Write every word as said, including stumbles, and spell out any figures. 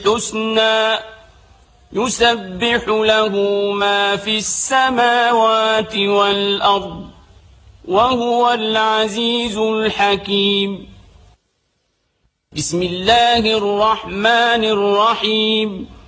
الحسنى يسبح له ما في السماوات والأرض وهو العزيز الحكيم. بسم الله الرحمن الرحيم.